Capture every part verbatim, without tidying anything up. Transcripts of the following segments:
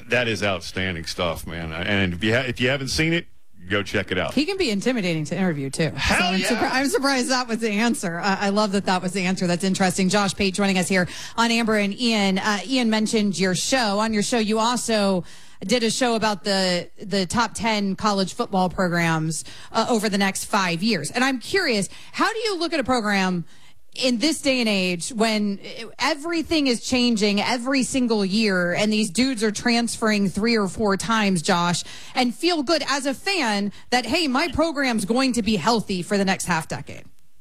that is outstanding stuff, man. And if you ha- if you haven't seen it, go check it out. He can be intimidating to interview, too. Hell so I'm, yeah. surpri- I'm surprised that was the answer. Uh, I love that that was the answer. That's interesting. Josh Pate joining us here on Amber and Ian. Uh, Ian mentioned your show. On your show, you also did a show about the the top ten college football programs uh, over the next five years. And I'm curious, how do you look at a program in this day and age when everything is changing every single year and these dudes are transferring three or four times, Josh, and feel good as a fan that, hey, my program's going to be healthy for the next half decade?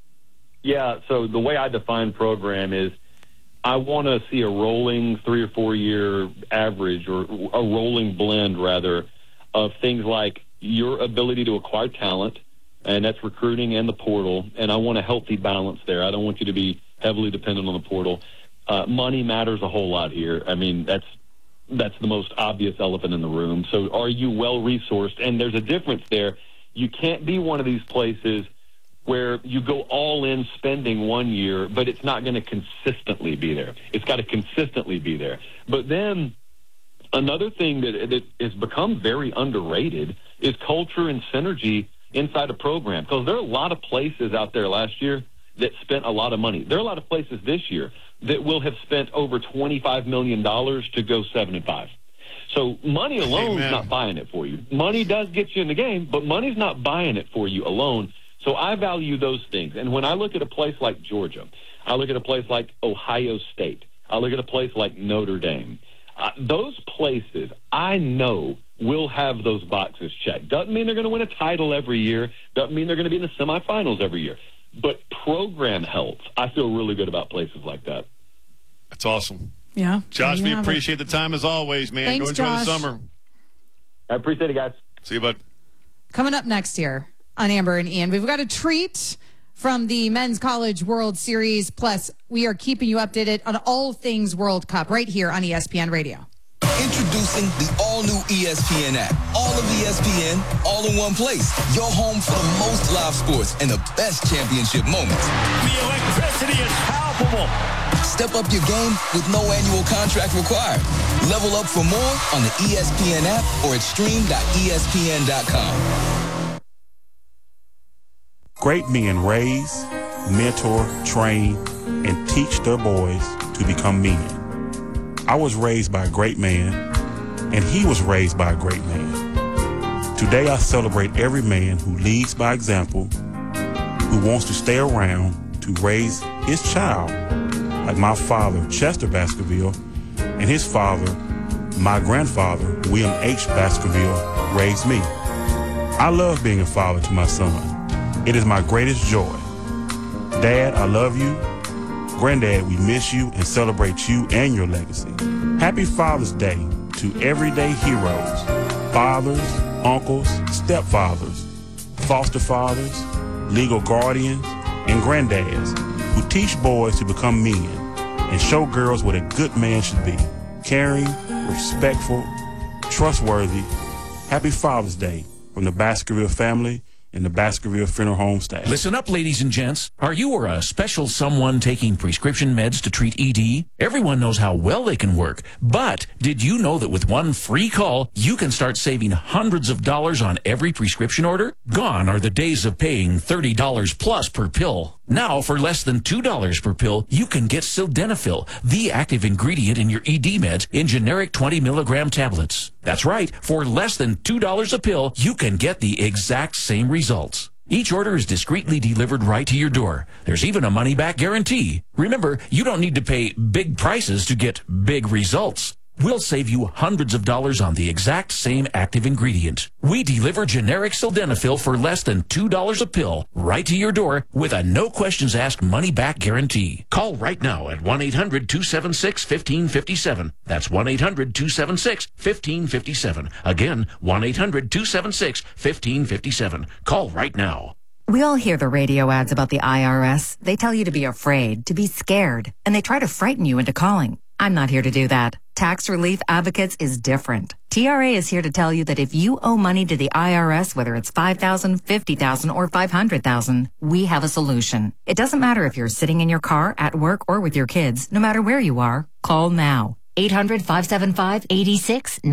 Yeah, so the way I define program is I want to see a rolling three or four year average, or a rolling blend, rather, of things like your ability to acquire talent, and that's recruiting and the portal, and I want a healthy balance there. I don't want you to be heavily dependent on the portal. Uh, money matters a whole lot here. I mean, that's that's the most obvious elephant in the room. So are you well-resourced? And there's a difference there. You can't be one of these places where you go all in spending one year, but it's not going to consistently be there. It's got to consistently be there. But then another thing that, that has become very underrated is culture and synergy inside a program. Because there are a lot of places out there last year that spent a lot of money. There are a lot of places this year that will have spent over twenty-five million dollars to go seven and five. So money alone is not buying it for you. Money does get you in the game, but money's not buying it for you alone. So I value those things. And when I look at a place like Georgia, I look at a place like Ohio State, I look at a place like Notre Dame, uh, those places I know will have those boxes checked. Doesn't mean they're going to win a title every year. Doesn't mean they're going to be in the semifinals every year. But program health, I feel really good about places like that. That's awesome. Yeah. Josh, we Yeah, appreciate the time as always, man. Thanks, Go enjoy Josh. the summer. I appreciate it, guys. See you, bud. Coming up next year on Amber and Ian, we've got a treat from the Men's College World Series. Plus, we are keeping you updated on all things World Cup right here on E S P N Radio. Introducing the all-new E S P N app. All of E S P N, all in one place. Your home for the most live sports and the best championship moments. The electricity is palpable. Step up your game with no annual contract required. Level up for more on the E S P N app or at stream dot E S P N dot com. Great men raise, mentor, train, and teach their boys to become men. I was raised by a great man, and he was raised by a great man. Today I celebrate every man who leads by example, who wants to stay around to raise his child, like my father, Chester Baskerville, and his father, my grandfather, William H. Baskerville, raised me. I love being a father to my son. It is my greatest joy. Dad, I love you. Granddad, we miss you and celebrate you and your legacy. Happy Father's Day to everyday heroes, fathers, uncles, stepfathers, foster fathers, legal guardians, and granddads who teach boys to become men and show girls what a good man should be. Caring, respectful, trustworthy. Happy Father's Day from the Baskerville family and the Baskerville Funeral Home staff. Listen up, ladies and gents. Are you or a special someone taking prescription meds to treat E D? Everyone knows how well they can work, but did you know that with one free call, you can start saving hundreds of dollars on every prescription order? Gone are the days of paying thirty dollars plus per pill. Now, for less than two dollars per pill, you can get Sildenafil, the active ingredient in your E D meds, in generic twenty milligram tablets. That's right, for less than two dollars a pill, you can get the exact same results. Each order is discreetly delivered right to your door. There's even a money-back guarantee. Remember, you don't need to pay big prices to get big results. We'll save you hundreds of dollars on the exact same active ingredient. We deliver generic Sildenafil for less than two dollars a pill right to your door with a no-questions-asked money-back guarantee. Call right now at one eight hundred two seven six one five five seven. That's one eight hundred two seven six one five five seven. Again, one eight hundred two seven six one five five seven. Call right now. We all hear the radio ads about the I R S. They tell you to be afraid, to be scared, and they try to frighten you into calling. I'm not here to do that. Tax Relief Advocates is different. T R A is here to tell you that if you owe money to the I R S, whether it's five thousand dollars, fifty thousand dollars, or five hundred thousand dollars, we have a solution. It doesn't matter if you're sitting in your car, at work, or with your kids. No matter where you are, call now. eight hundred five seven five eight six nine